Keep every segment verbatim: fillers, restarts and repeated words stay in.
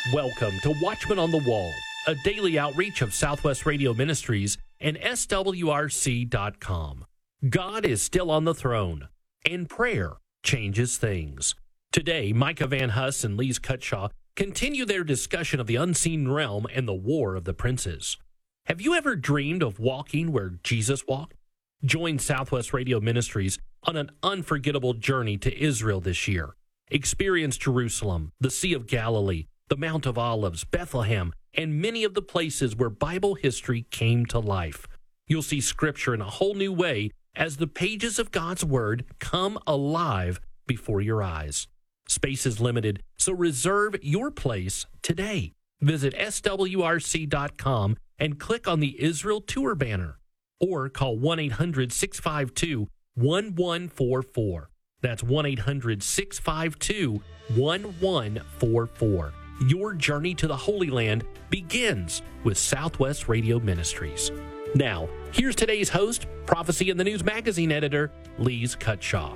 Welcome to Watchman on the Wall, a daily outreach of Southwest Radio Ministries and S W R C dot com. God is still on the throne, and prayer changes things. Today, Micah Van Huss and Lise Cutshaw continue their discussion of the unseen realm and the War of the Princes. Have you ever dreamed of walking where Jesus walked? Join Southwest Radio Ministries on an unforgettable journey to Israel this year. Experience Jerusalem, the Sea of Galilee, the Mount of Olives, Bethlehem, and many of the places where Bible history came to life. You'll see Scripture in a whole new way as the pages of God's Word come alive before your eyes. Space is limited, so reserve your place today. Visit S W R C dot com and click on the Israel Tour banner, or call one eight hundred six five two one one four four. That's one eight hundred six five two one one four four. Your journey to the Holy Land begins with Southwest Radio Ministries. Now, here's today's host, Prophecy in the News Magazine editor, Lise Cutshaw.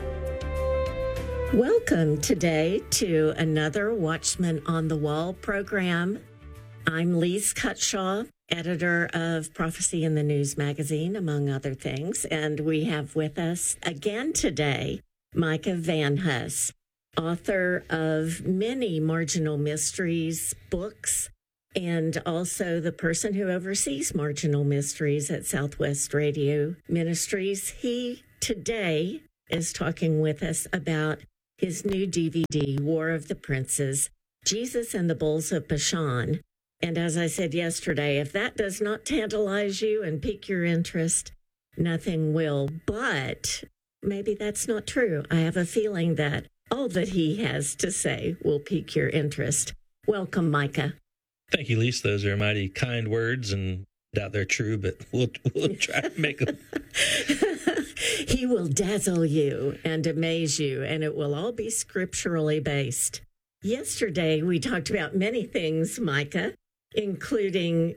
Welcome today to another Watchman on the Wall program. I'm Lise Cutshaw, editor of Prophecy in the News Magazine, among other things, and we have with us again today Micah Van Huss, author of many Marginal Mysteries books, and also the person who oversees Marginal Mysteries at Southwest Radio Ministries. He today is talking with us about his new D V D, War of the Princes, Jesus and the Bulls of Bashan. And as I said yesterday, if that does not tantalize you and pique your interest, nothing will. But maybe that's not true. I have a feeling that all that he has to say will pique your interest. Welcome, Micah. Thank you, Lise. Those are mighty kind words, and I doubt they're true, but we'll, we'll try to make them. He will dazzle you and amaze you, and it will all be scripturally based. Yesterday, we talked about many things, Micah, including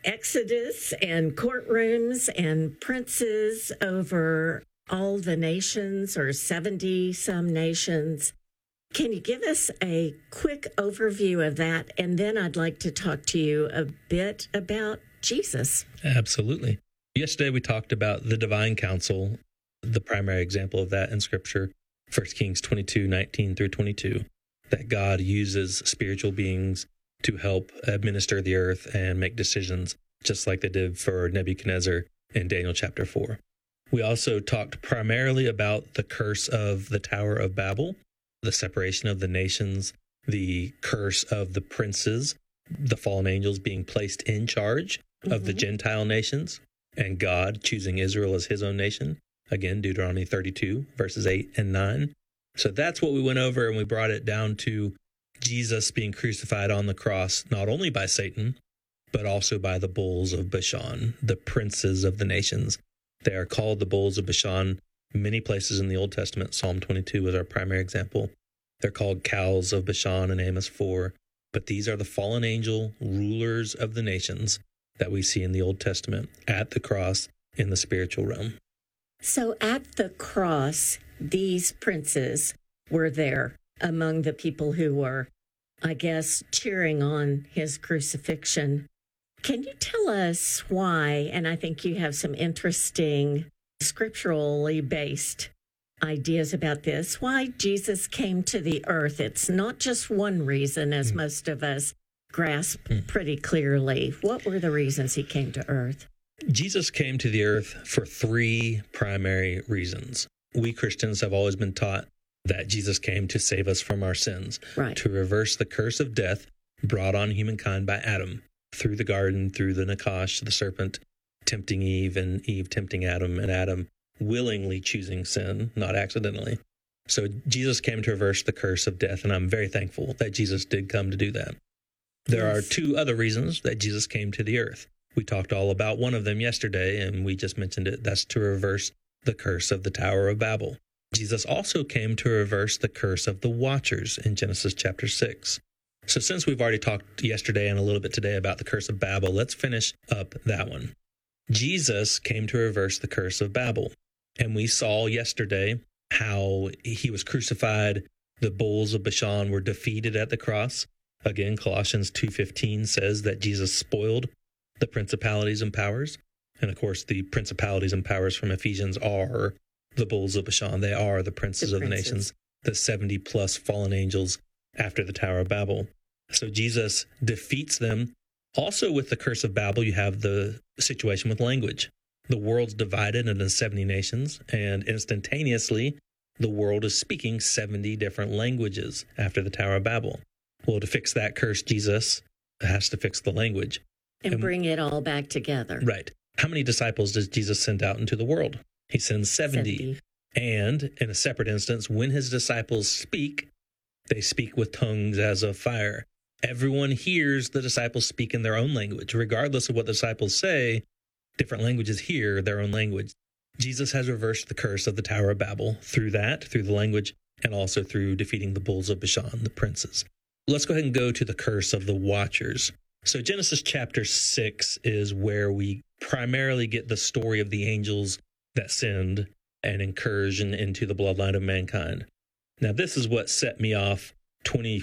Exodus and courtrooms and princes over all the nations, or seventy-some nations. Can you give us a quick overview of that? And then I'd like to talk to you a bit about Jesus. Absolutely. Yesterday, we talked about the divine council, the primary example of that in Scripture, First Kings twenty-two, nineteen through twenty-two, that God uses spiritual beings to help administer the earth and make decisions, just like they did for Nebuchadnezzar in Daniel chapter four. We also talked primarily about the curse of the Tower of Babel, the separation of the nations, the curse of the princes, the fallen angels being placed in charge mm-hmm. of the Gentile nations, and God choosing Israel as his own nation. Again, Deuteronomy thirty-two, verses eight and nine. So that's what we went over, and we brought it down to Jesus being crucified on the cross, not only by Satan, but also by the bulls of Bashan, the princes of the nations. They are called the bulls of Bashan many places in the Old Testament. Psalm twenty-two is our primary example. They're called cows of Bashan in Amos four. But these are the fallen angel rulers of the nations that we see in the Old Testament at the cross in the spiritual realm. So at the cross, these princes were there among the people who were, I guess, cheering on his crucifixion. Can you tell us why, and I think you have some interesting scripturally based ideas about this, why Jesus came to the earth? It's not just one reason, as mm. most of us grasp mm. pretty clearly. What were the reasons he came to earth? Jesus came to the earth for three primary reasons. We Christians have always been taught that Jesus came to save us from our sins, right. to reverse the curse of death brought on humankind by Adam through the garden, through the Nakash, the serpent, tempting Eve, and Eve tempting Adam, and Adam willingly choosing sin, not accidentally. So Jesus came to reverse the curse of death, and I'm very thankful that Jesus did come to do that. There yes. are two other reasons that Jesus came to the earth. We talked all about one of them yesterday, and we just mentioned it. That's to reverse the curse of the Tower of Babel. Jesus also came to reverse the curse of the Watchers in Genesis chapter six. So since we've already talked yesterday and a little bit today about the curse of Babel, let's finish up that one. Jesus came to reverse the curse of Babel. And we saw yesterday how he was crucified. The bulls of Bashan were defeated at the cross. Again, Colossians two fifteen says that Jesus spoiled the principalities and powers. And of course, the principalities and powers from Ephesians are the bulls of Bashan. They are the princes The of the princes. nations, the seventy plus fallen angels after the Tower of Babel. So Jesus defeats them. Also, with the curse of Babel, you have the situation with language. The world's divided into seventy nations, and instantaneously, the world is speaking seventy different languages after the Tower of Babel. Well, to fix that curse, Jesus has to fix the language. And And- bring it all back together. Right. How many disciples does Jesus send out into the world? He sends seventy. seventy. And in a separate instance, when his disciples speak, they speak with tongues as of fire. Everyone hears the disciples speak in their own language. Regardless of what the disciples say, different languages hear their own language. Jesus has reversed the curse of the Tower of Babel through that, through the language, and also through defeating the bulls of Bashan, the princes. Let's go ahead and go to the curse of the watchers. So Genesis chapter six is where we primarily get the story of the angels that sinned and incursion into the bloodline of mankind. Now, this is what set me off twenty,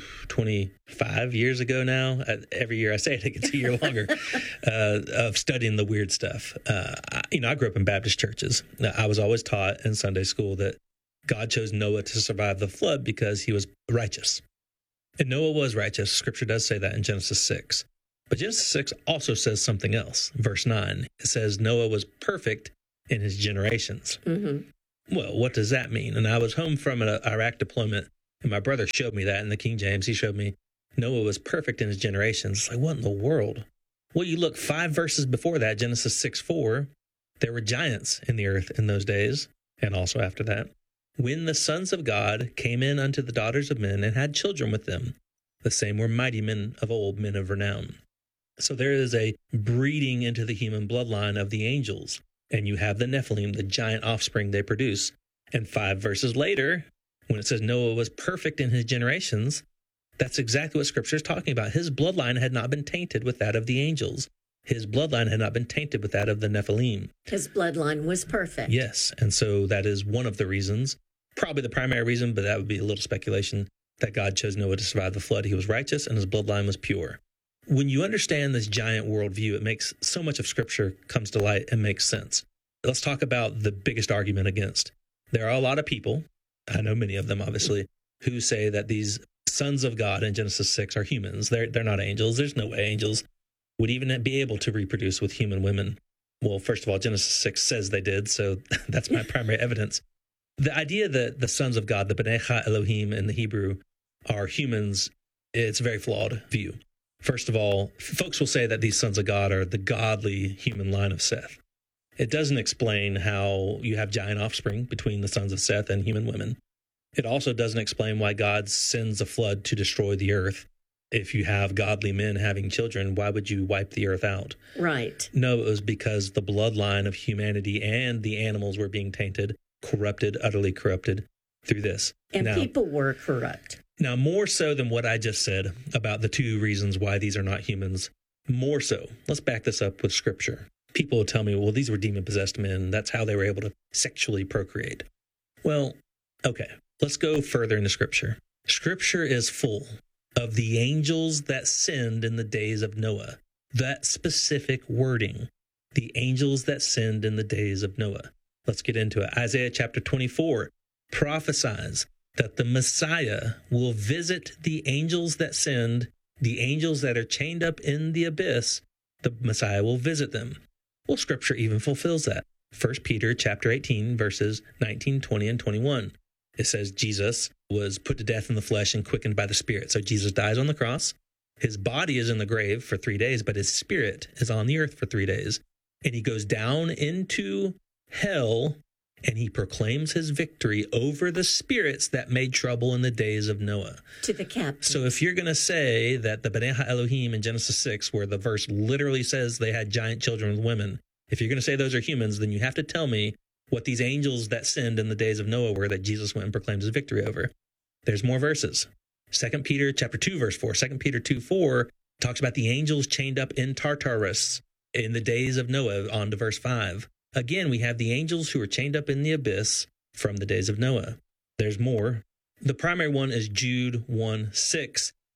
twenty-five years ago now. Uh, Every year I say it, it gets a year longer, uh, of studying the weird stuff. Uh, I, you know, I grew up in Baptist churches. Now, I was always taught in Sunday school that God chose Noah to survive the flood because he was righteous. And Noah was righteous. Scripture does say that in Genesis six. But Genesis six also says something else. Verse nine, it says Noah was perfect in his generations. Mm-hmm. Well, what does that mean? And I was home from an Iraq deployment, and my brother showed me that in the King James. He showed me Noah was perfect in his generations. It's like, what in the world? Well, you look five verses before that, Genesis six four, there were giants in the earth in those days, and also after that. When the sons of God came in unto the daughters of men and had children with them, the same were mighty men of old, men of renown. So there is a breeding into the human bloodline of the angels. And you have the Nephilim, the giant offspring they produce. And five verses later, when it says Noah was perfect in his generations, that's exactly what Scripture is talking about. His bloodline had not been tainted with that of the angels. His bloodline had not been tainted with that of the Nephilim. His bloodline was perfect. Yes, and so that is one of the reasons, probably the primary reason, but that would be a little speculation, that God chose Noah to survive the flood. He was righteous and his bloodline was pure. When you understand this giant worldview, it makes so much of Scripture comes to light and makes sense. Let's talk about the biggest argument against. There are a lot of people, I know many of them obviously, who say that these sons of God in Genesis six are humans. They're, they're not angels. There's no way angels would even be able to reproduce with human women. Well, first of all, Genesis six says they did, so that's my primary evidence. The idea that the sons of God, the B'nai Ha Elohim in the Hebrew, are humans, it's a very flawed view. First of all, folks will say that these sons of God are the godly human line of Seth. It doesn't explain how you have giant offspring between the sons of Seth and human women. It also doesn't explain why God sends a flood to destroy the earth. If you have godly men having children, why would you wipe the earth out? Right. No, it was because the bloodline of humanity and the animals were being tainted, corrupted, utterly corrupted through this. And now, people were corrupt. Now, more so than what I just said about the two reasons why these are not humans, more so, let's back this up with Scripture. People will tell me, well, these were demon-possessed men. That's how they were able to sexually procreate. Well, okay, let's go further into Scripture. Scripture is full of the angels that sinned in the days of Noah. That specific wording, the angels that sinned in the days of Noah. Let's get into it. Isaiah chapter twenty-four prophesies that the Messiah will visit the angels that sinned, the angels that are chained up in the abyss. The Messiah will visit them. Well, Scripture even fulfills that. First Peter chapter eighteen, verses nineteen, twenty, and twenty-one. It says Jesus was put to death in the flesh and quickened by the Spirit. So Jesus dies on the cross. His body is in the grave for three days, but his spirit is on the earth for three days. And he goes down into hell and he proclaims his victory over the spirits that made trouble in the days of Noah. To the captain. So if you're going to say that the B'nai Ha Elohim in Genesis six, where the verse literally says they had giant children with women, if you're going to say those are humans, then you have to tell me what these angels that sinned in the days of Noah were that Jesus went and proclaimed his victory over. There's more verses. Second Peter chapter two, verse four. Second Peter two, four talks about the angels chained up in Tartarus in the days of Noah, on to verse five. Again, we have the angels who are chained up in the abyss from the days of Noah. There's more. The primary one is Jude one, six.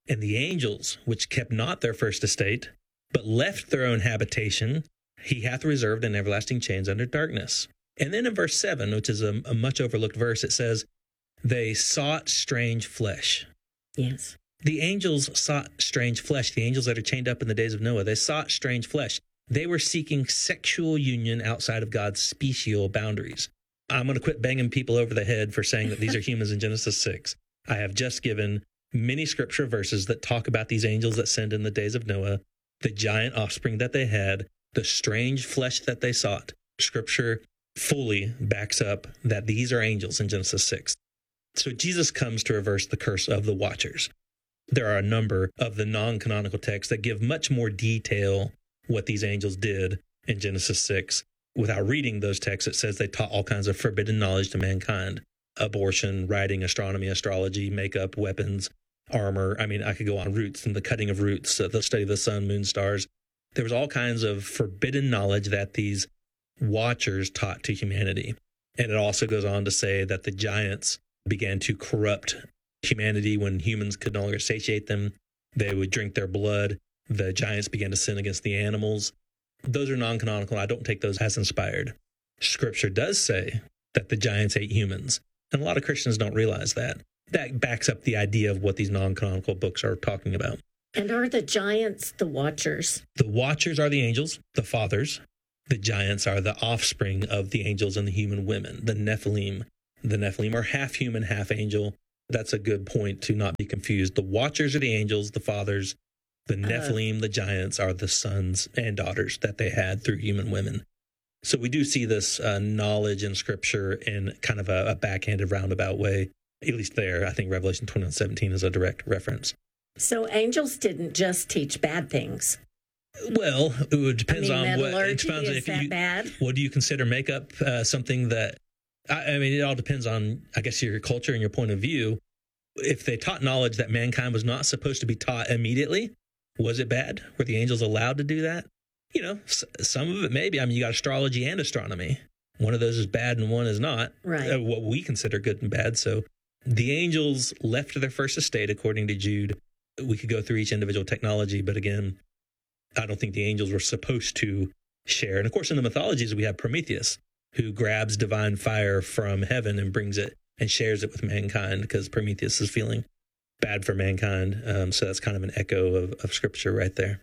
And the angels, which kept not their first estate, but left their own habitation, he hath reserved in everlasting chains under darkness. And then in verse seven, which is a, a much overlooked verse, it says, they sought strange flesh. Yes. The angels sought strange flesh. The angels that are chained up in the days of Noah, they sought strange flesh. They were seeking sexual union outside of God's special boundaries. I'm going to quit banging people over the head for saying that these are humans in Genesis six. I have just given many scripture verses that talk about these angels that sinned in the days of Noah, the giant offspring that they had, the strange flesh that they sought. Scripture fully backs up that these are angels in Genesis six. So Jesus comes to reverse the curse of the watchers. There are a number of the non-canonical texts that give much more detail what these angels did in Genesis six. Without reading those texts, it says they taught all kinds of forbidden knowledge to mankind. Abortion, writing, astronomy, astrology, makeup, weapons, armor. I mean, I could go on roots and the cutting of roots, uh, the study of the sun, moon, stars. There was all kinds of forbidden knowledge that these watchers taught to humanity. And it also goes on to say that the giants began to corrupt humanity when humans could no longer satiate them. They would drink their blood. The giants began to sin against the animals. Those are non-canonical. I don't take those as inspired. Scripture does say that the giants ate humans, and a lot of Christians don't realize that. That backs up the idea of what these non-canonical books are talking about. And are the giants the watchers? The watchers are the angels, the fathers. The giants are the offspring of the angels and the human women, the Nephilim. The Nephilim are half human, half angel. That's a good point to not be confused. The watchers are the angels, the fathers. The Nephilim, uh, the giants, are the sons and daughters that they had through human women. So we do see this uh, knowledge in Scripture in kind of a, a backhanded, roundabout way. At least there, I think Revelation twenty-one seventeen is a direct reference. So angels didn't just teach bad things. Well, it depends I mean, on what. It depends on is if that you, bad? What do you consider makeup? Uh, something that I, I mean, it all depends on, I guess, your culture and your point of view. If they taught knowledge that mankind was not supposed to be taught immediately, was it bad? Were the angels allowed to do that? You know, s- some of it maybe. I mean, you got astrology and astronomy. One of those is bad and one is not. Right. Uh, what we consider good and bad. So the angels left their first estate, according to Jude. We could go through each individual technology, but again, I don't think the angels were supposed to share. And of course, in the mythologies, we have Prometheus, who grabs divine fire from heaven and brings it and shares it with mankind because Prometheus is feeling bad for mankind. Um, so that's kind of an echo of, of Scripture right there.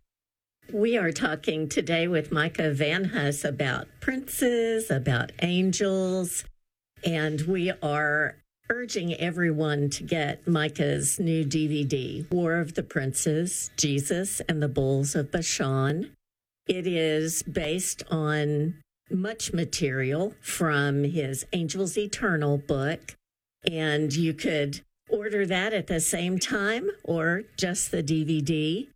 We are talking today with Micah Van Huss about princes, about angels, and we are urging everyone to get Micah's new D V D, War of the Princes, Jesus and the Bulls of Bashan. It is based on much material from his Angels Eternal book, and you could order that at the same time or just the D V D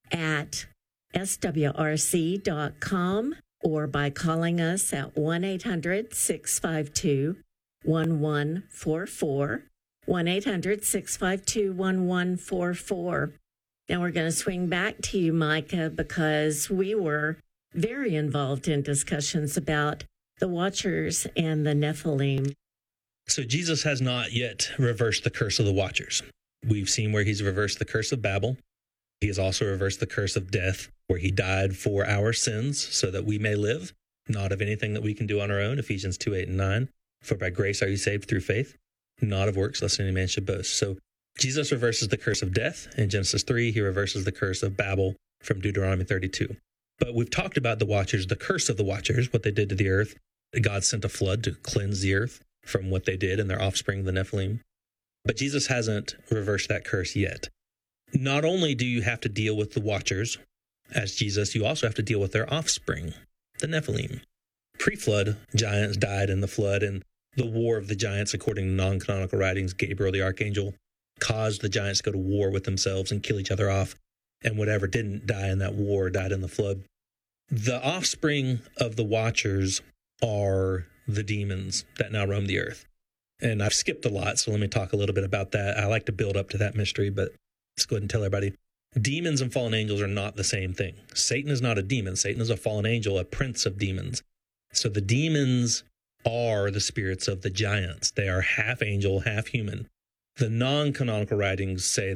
at S W R C dot com or by calling us at one eight hundred six five two one one four four, one eight hundred six five two one one four four. Now we're going to swing back to you, Micah, because we were very involved in discussions about the Watchers and the Nephilim. So Jesus has not yet reversed the curse of the Watchers. We've seen where he's reversed the curse of Babel. He has also reversed the curse of death, where he died for our sins so that we may live, not of anything that we can do on our own, Ephesians two, eight, and nine. For by grace are you saved through faith, not of works, lest any man should boast. So Jesus reverses the curse of death in Genesis three. He reverses the curse of Babel from Deuteronomy thirty-two. But we've talked about the Watchers, the curse of the Watchers, what they did to the earth. God sent a flood to cleanse the earth from what they did and their offspring, the Nephilim. But Jesus hasn't reversed that curse yet. Not only do you have to deal with the Watchers as Jesus, you also have to deal with their offspring, the Nephilim. Pre-flood, giants died in the flood, and the war of the giants, according to non-canonical writings, Gabriel the archangel caused the giants to go to war with themselves and kill each other off, and whatever didn't die in that war died in the flood. The offspring of the Watchers are the demons that now roam the earth. And I've skipped a lot, so let me talk a little bit about that. I like to build up to that mystery, but let's go ahead and tell everybody. Demons and fallen angels are not the same thing. Satan is not a demon. Satan is a fallen angel, a prince of demons. So the demons are the spirits of the giants. They are half angel, half human. The non-canonical writings say that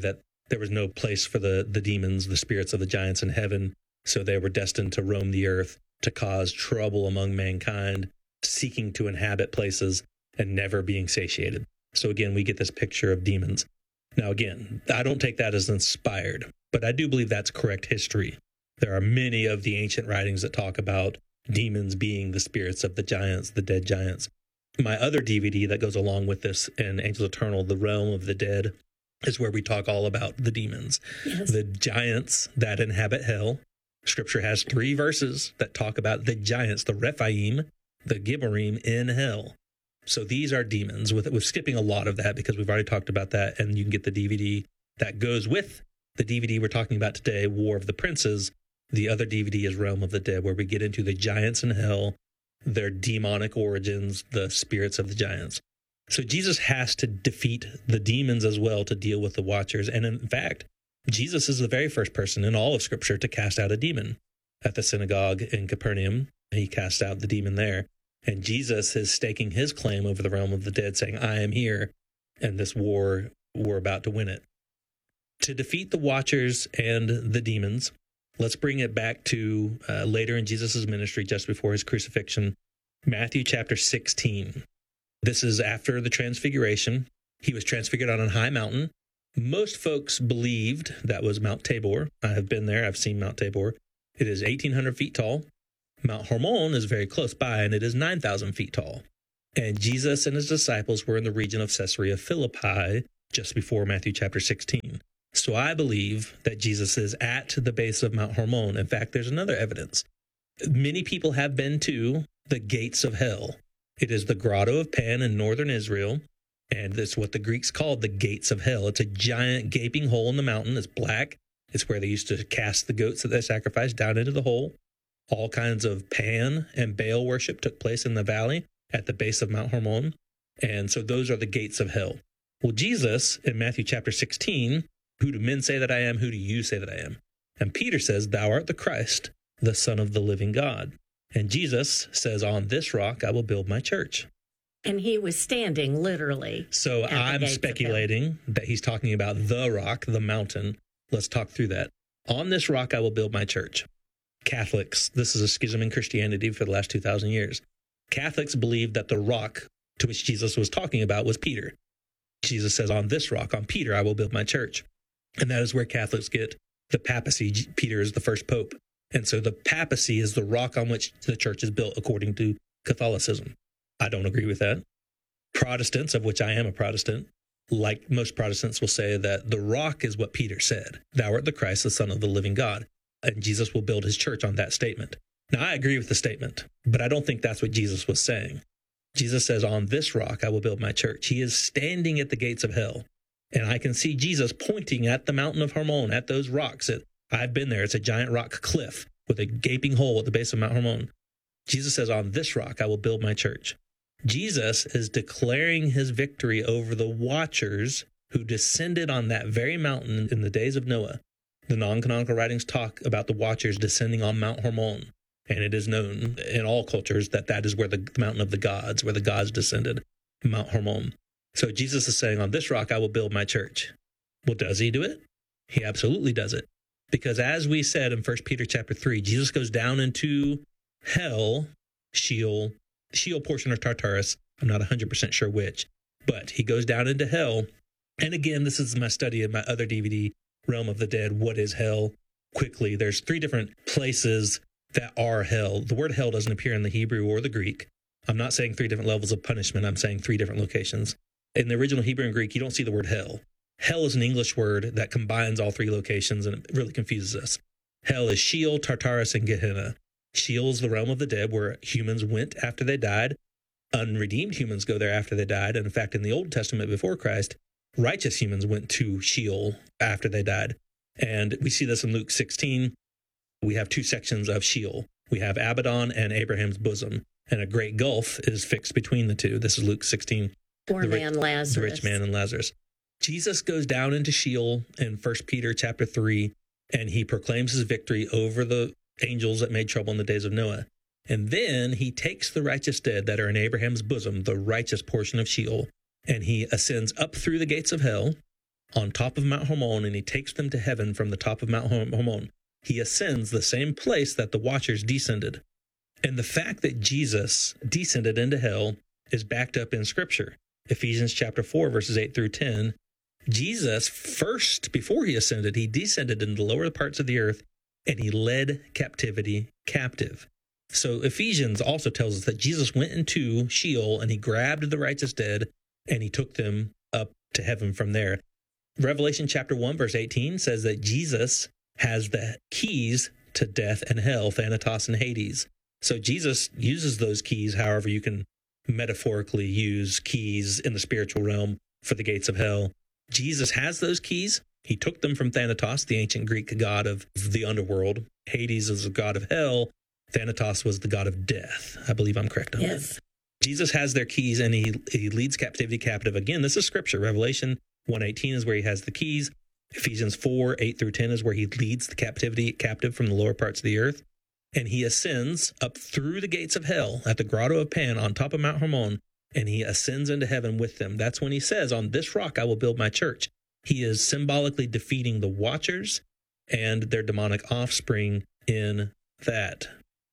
There was no place for the, the demons, the spirits of the giants in heaven. So they were destined to roam the earth, to cause trouble among mankind, seeking to inhabit places and never being satiated. So again, we get this picture of demons. Now, again, I don't take that as inspired, but I do believe that's correct history. There are many of the ancient writings that talk about demons being the spirits of the giants, the dead giants. My other D V D that goes along with this in Angels Eternal, The Realm of the Dead, is where we talk all about the demons, yes. The giants that inhabit hell. Scripture has three verses that talk about the giants, the Rephaim, the Gibborim in hell. So these are demons. With we're skipping a lot of that because we've already talked about that, and you can get the D V D that goes with the D V D we're talking about today, War of the Princes. The other D V D is Realm of the Dead, where we get into the giants in hell, their demonic origins, the spirits of the giants. So Jesus has to defeat the demons as well to deal with the Watchers. And in fact, Jesus is the very first person in all of Scripture to cast out a demon. At the synagogue in Capernaum, he cast out the demon there. And Jesus is staking his claim over the realm of the dead, saying, I am here, and this war, we're about to win it. To defeat the Watchers and the demons, let's bring it back to uh, later in Jesus' ministry, just before his crucifixion, Matthew chapter sixteen. This is after the transfiguration. He was transfigured on a high mountain. Most folks believed that was Mount Tabor. I have been there. I've seen Mount Tabor. It is eighteen hundred feet tall. Mount Hermon is very close by, and it is nine thousand feet tall. And Jesus and his disciples were in the region of Caesarea Philippi just before Matthew chapter sixteen. So I believe that Jesus is at the base of Mount Hermon. In fact, there's another evidence. Many people have been to the gates of hell. It is the Grotto of Pan in northern Israel, and it's what the Greeks called the gates of hell. It's a giant gaping hole in the mountain. It's black. It's where they used to cast the goats that they sacrificed down into the hole. All kinds of Pan and Baal worship took place in the valley at the base of Mount Hermon. And so those are the gates of hell. Well, Jesus in Matthew chapter sixteen, who do men say that I am? Who do you say that I am? And Peter says, thou art the Christ, the Son of the living God. And Jesus says, on this rock I will build my church. And he was standing literally. So I'm speculating that he's talking about the rock, the mountain. Let's talk through that. On this rock I will build my church. Catholics, this is a schism in Christianity for the last two thousand years. Catholics believe that the rock to which Jesus was talking about was Peter. Jesus says, on this rock, on Peter, I will build my church. And that is where Catholics get the papacy. Peter is the first pope. And so the papacy is the rock on which the church is built, according to Catholicism. I don't agree with that. Protestants, of which I am a Protestant, like most Protestants, will say that the rock is what Peter said. Thou art the Christ, the Son of the living God. And Jesus will build his church on that statement. Now, I agree with the statement, but I don't think that's what Jesus was saying. Jesus says, on this rock I will build my church. He is standing at the gates of hell. And I can see Jesus pointing at the mountain of Hermon, at those rocks. It, I've been there. It's a giant rock cliff with a gaping hole at the base of Mount Hermon. Jesus says, on this rock I will build my church. Jesus is declaring his victory over the Watchers who descended on that very mountain in the days of Noah. The non-canonical writings talk about the Watchers descending on Mount Hermon. And it is known in all cultures that that is where the mountain of the gods, where the gods descended, Mount Hermon. So Jesus is saying, on this rock I will build my church. Well, does he do it? He absolutely does it. Because as we said in First Peter chapter three, Jesus goes down into hell, Sheol, Sheol portion of Tartarus. I'm not one hundred percent sure which, but he goes down into hell. And again, this is my study of my other D V D, Realm of the Dead. What is hell? Quickly, there's three different places that are hell. The word hell doesn't appear in the Hebrew or the Greek. I'm not saying three different levels of punishment. I'm saying three different locations. In the original Hebrew and Greek, you don't see the word hell. Hell is an English word that combines all three locations, and it really confuses us. Hell is Sheol, Tartarus, and Gehenna. Sheol is the realm of the dead, where humans went after they died. Unredeemed humans go there after they died. And in fact, in the Old Testament before Christ, righteous humans went to Sheol after they died. And we see this in Luke sixteen. We have two sections of Sheol. We have Abaddon and Abraham's bosom, and a great gulf is fixed between the two. This is Luke sixteen. Poor the man rich, Lazarus. The rich man and Lazarus. Jesus goes down into Sheol in First Peter chapter three, and he proclaims his victory over the angels that made trouble in the days of Noah. And then he takes the righteous dead that are in Abraham's bosom, the righteous portion of Sheol, and he ascends up through the gates of hell, on top of Mount Hermon, and he takes them to heaven from the top of Mount Hermon. He ascends the same place that the watchers descended. And the fact that Jesus descended into hell is backed up in Scripture. Ephesians chapter four, verses eight through ten. Jesus first, before he ascended, he descended into the lower parts of the earth, and he led captivity captive. So Ephesians also tells us that Jesus went into Sheol, and he grabbed the righteous dead, and he took them up to heaven from there. Revelation chapter one, verse eighteen says that Jesus has the keys to death and hell, Thanatos and Hades. So Jesus uses those keys, however you can metaphorically use keys in the spiritual realm for the gates of hell. Jesus has those keys. He took them from Thanatos, the ancient Greek god of the underworld. Hades is the god of hell. Thanatos was the god of death. I believe I'm correct on yes. that. Jesus has their keys, and he, he leads captivity captive. Again, this is Scripture. Revelation one eighteen is where he has the keys. Ephesians four, eight through ten is where he leads the captivity captive from the lower parts of the earth. And he ascends up through the gates of hell at the Grotto of Pan on top of Mount Hermon, and he ascends into heaven with them. That's when he says, on this rock I will build my church. He is symbolically defeating the Watchers and their demonic offspring in that.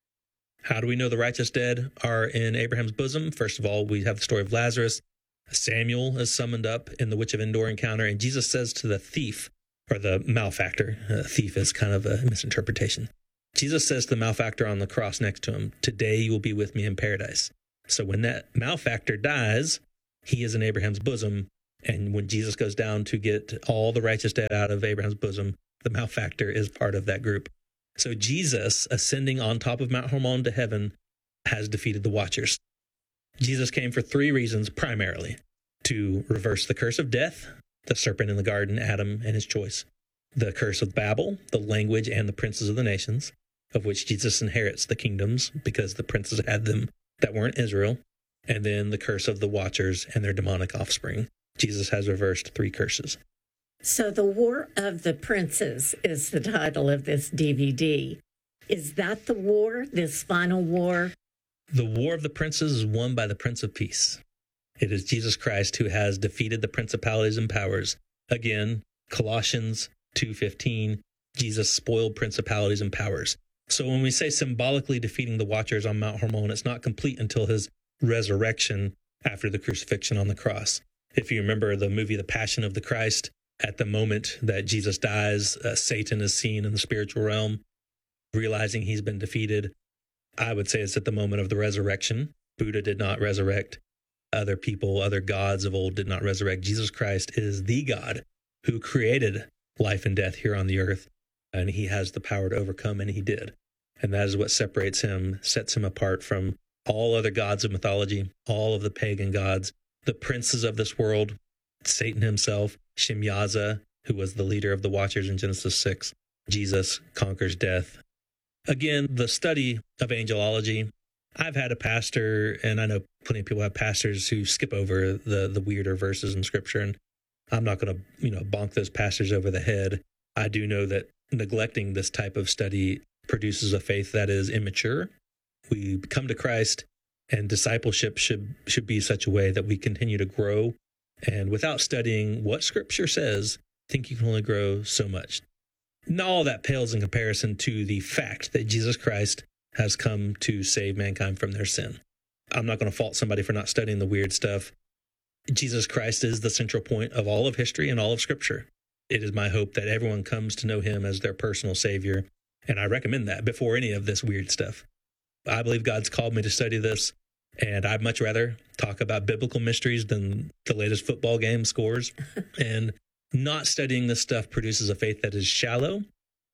How do we know the righteous dead are in Abraham's bosom? First of all, we have the story of Lazarus. Samuel is summoned up in the Witch of Endor encounter, and Jesus says to the thief, or the malefactor, uh, thief is kind of a misinterpretation. Jesus says to the malefactor on the cross next to him, today you will be with me in paradise. So when that malefactor dies, he is in Abraham's bosom. And when Jesus goes down to get all the righteous dead out of Abraham's bosom, the malefactor is part of that group. So Jesus, ascending on top of Mount Hermon to heaven, has defeated the Watchers. Jesus came for three reasons, primarily. To reverse the curse of death, the serpent in the garden, Adam and his choice. The curse of Babel, the language and the princes of the nations, of which Jesus inherits the kingdoms because the princes had them that weren't Israel. And then the curse of the Watchers and their demonic offspring. Jesus has reversed three curses. So the War of the Princes is the title of this D V D. Is that the war, this final war? The War of the Princes is won by the Prince of Peace. It is Jesus Christ who has defeated the principalities and powers. Again, Colossians two fifteen, Jesus spoiled principalities and powers. So when we say symbolically defeating the Watchers on Mount Hermon, it's not complete until his resurrection after the crucifixion on the cross. If you remember the movie The Passion of the Christ, at the moment that Jesus dies, uh, Satan is seen in the spiritual realm, realizing he's been defeated. I would say it's at the moment of the resurrection. Buddha did not resurrect. Other people, other gods of old did not resurrect. Jesus Christ is the God who created life and death here on the earth, and he has the power to overcome, and he did. And that is what separates him, sets him apart from all other gods of mythology, all of the pagan gods, the princes of this world, Satan himself, Shemyaza, who was the leader of the Watchers in Genesis six. Jesus conquers death. Again, the study of angelology. I've had a pastor, and I know plenty of people have pastors who skip over the, the weirder verses in Scripture, and I'm not going to, you know, bonk those pastors over the head. I do know that neglecting this type of study produces a faith that is immature. We come to Christ, and discipleship should should be such a way that we continue to grow. And without studying what Scripture says, I think you can only grow so much. And all that pales in comparison to the fact that Jesus Christ has come to save mankind from their sin. I'm not going to fault somebody for not studying the weird stuff. Jesus Christ is the central point of all of history and all of Scripture. It is my hope that everyone comes to know him as their personal Savior, and I recommend that before any of this weird stuff. I believe God's called me to study this, and I'd much rather talk about biblical mysteries than the latest football game scores. And not studying this stuff produces a faith that is shallow.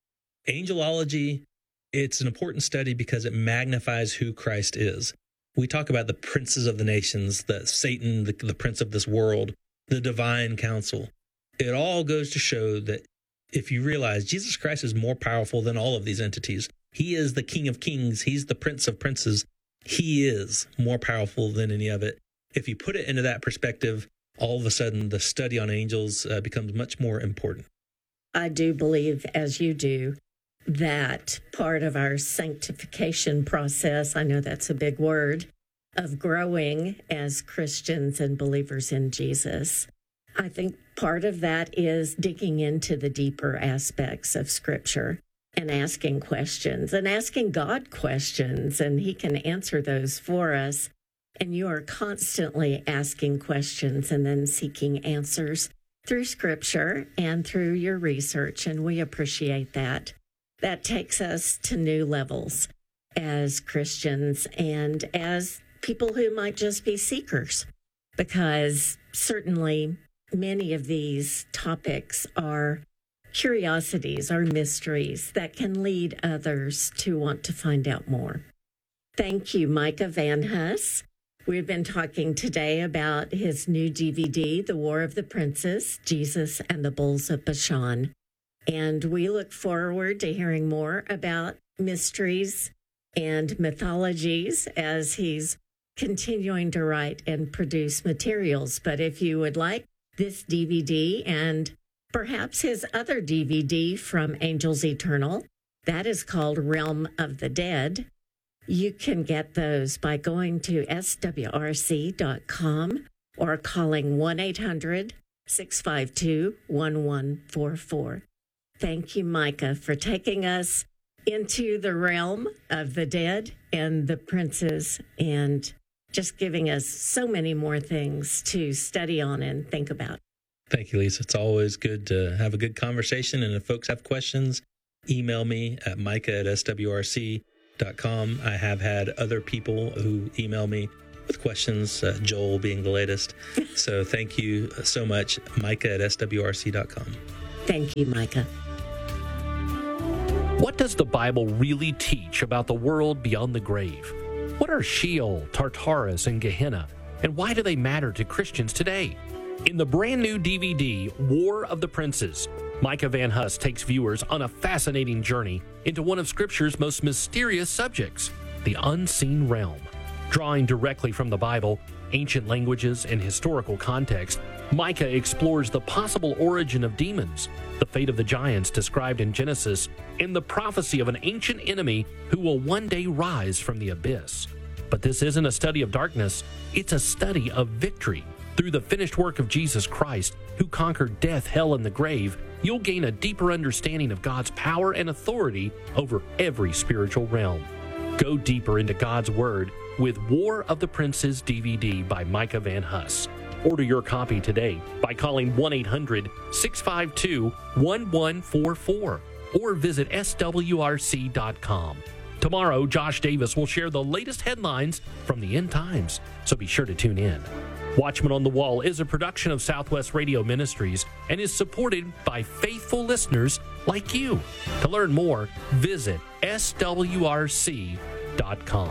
Angelology, it's an important study because it magnifies who Christ is. We talk about the princes of the nations, the Satan, the, the prince of this world, the divine council. It all goes to show that if you realize Jesus Christ is more powerful than all of these entities, he is the King of Kings, he's the Prince of Princes, he is more powerful than any of it. If you put it into that perspective, all of a sudden the study on angels uh, becomes much more important. I do believe, as you do, that part of our sanctification process, I know that's a big word, of growing as Christians and believers in Jesus, I think part of that is digging into the deeper aspects of Scripture and asking questions and asking God questions, and He can answer those for us. And you are constantly asking questions and then seeking answers through Scripture and through your research, and we appreciate that. That takes us to new levels as Christians and as people who might just be seekers, because certainly many of these topics are curiosities, are mysteries that can lead others to want to find out more. Thank you, Micah Van Huss. We've been talking today about his new D V D, The War of the Princes, Jesus and the Bulls of Bashan. And we look forward to hearing more about mysteries and mythologies as he's continuing to write and produce materials. But if you would like this D V D and perhaps his other D V D from Angels Eternal, that is called Realm of the Dead, you can get those by going to S W R C dot com or calling one eight hundred, six five two, one one four four. Thank you, Micah, for taking us into the realm of the dead and the princes and just giving us so many more things to study on and think about. Thank you, Lisa. It's always good to have a good conversation. And if folks have questions, email me at micah at S W R C dot com. I have had other people who email me with questions, uh, Joel being the latest. So thank you so much, Micah at S W R C dot com. Thank you, Micah. What does the Bible really teach about the world beyond the grave? What are Sheol, Tartarus, and Gehenna, and why do they matter to Christians today? In the brand new D V D, War of the Princes, Micah Van Huss takes viewers on a fascinating journey into one of Scripture's most mysterious subjects, the unseen realm. Drawing directly from the Bible, ancient languages, and historical context, Micah explores the possible origin of demons, the fate of the giants described in Genesis, and the prophecy of an ancient enemy who will one day rise from the abyss. But this isn't a study of darkness, it's a study of victory. Through the finished work of Jesus Christ, who conquered death, hell, and the grave, you'll gain a deeper understanding of God's power and authority over every spiritual realm. Go deeper into God's Word with War of the Princes D V D by Micah Van Huss. Order your copy today by calling one eight hundred, six five two, one one four four or visit S W R C dot com. Tomorrow, Josh Davis will share the latest headlines from the end times, so be sure to tune in. Watchman on the Wall is a production of Southwest Radio Ministries and is supported by faithful listeners like you. To learn more, visit S W R C dot com.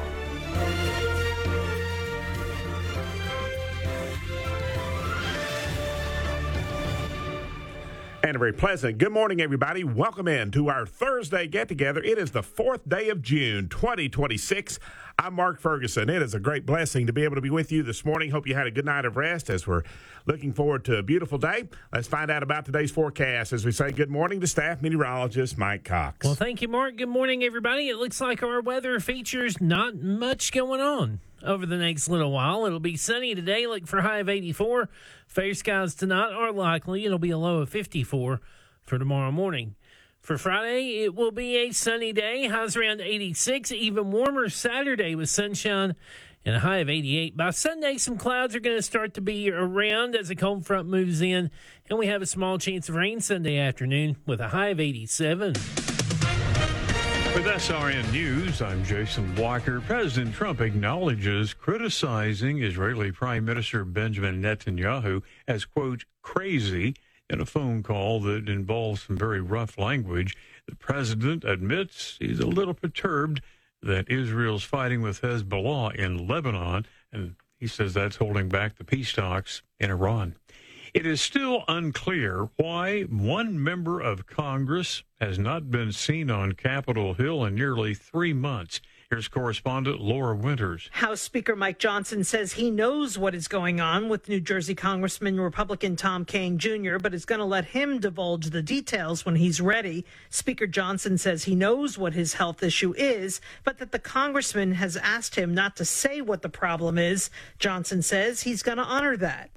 And a very pleasant good morning, everybody. Welcome in to our Thursday get-together. It is the fourth day of June, twenty twenty-six. I'm Mark Ferguson. It is a great blessing to be able to be with you this morning. Hope you had a good night of rest as we're looking forward to a beautiful day. Let's find out about today's forecast as we say good morning to staff meteorologist Mike Cox. Well, thank you, Mark. Good morning, everybody. It looks like our weather features not much going on over the next little while. It'll be sunny today, look for a high of eighty-four. Fair skies tonight are likely. It'll be a low of fifty-four for tomorrow morning. For Friday, it will be a sunny day. Highs around eighty-six. Even warmer Saturday with sunshine and a high of eighty-eight. By Sunday, some clouds are going to start to be around as a cold front moves in, and we have a small chance of rain Sunday afternoon with a high of eighty-seven. With S R N News, I'm Jason Walker. President Trump acknowledges criticizing Israeli Prime Minister Benjamin Netanyahu as, quote, crazy in a phone call that involves some very rough language. The president admits he's a little perturbed that Israel's fighting with Hezbollah in Lebanon, and he says that's holding back the peace talks in Iran. It is still unclear why one member of Congress has not been seen on Capitol Hill in nearly three months. Here's correspondent Laura Winters. House Speaker Mike Johnson says he knows what is going on with New Jersey Congressman Republican Tom Kean Junior, but is going to let him divulge the details when he's ready. Speaker Johnson says he knows what his health issue is, but that the congressman has asked him not to say what the problem is. Johnson says he's going to honor that.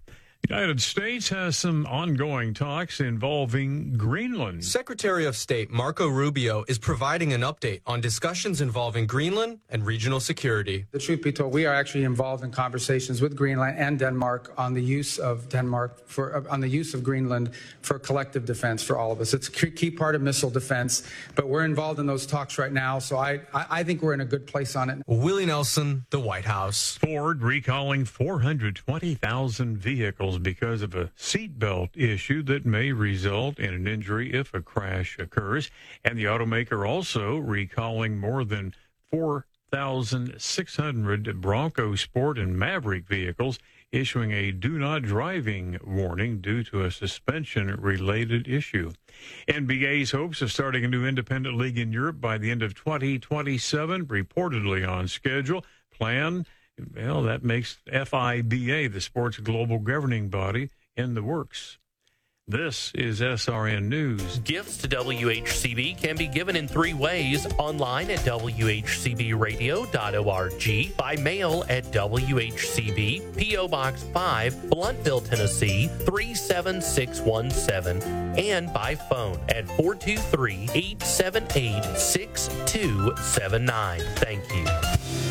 United States has some ongoing talks involving Greenland. Secretary of State Marco Rubio is providing an update on discussions involving Greenland and regional security. The truth be told, we are actually involved in conversations with Greenland and Denmark on the use of Denmark for on the use of Greenland for collective defense for all of us. It's a key part of missile defense, but we're involved in those talks right now, so I, I, I think we're in a good place on it. Willie Nelson, the White House. Ford recalling four hundred twenty thousand vehicles because of a seatbelt issue that may result in an injury if a crash occurs. And the automaker also recalling more than four thousand six hundred Bronco Sport and Maverick vehicles, issuing a do not driving warning due to a suspension-related issue. N B A's hopes of starting a new independent league in Europe by the end of twenty twenty-seven, reportedly on schedule. Plan, well, that makes F I B A, the sport's global governing body, in the works. This is S R N News. Gifts to W H C B can be given in three ways: online at w h c b radio dot org, by mail at W H C B, P O Box five, Blountville, Tennessee three seven six one seven, and by phone at four two three, eight seven eight, six two seven nine. Thank you.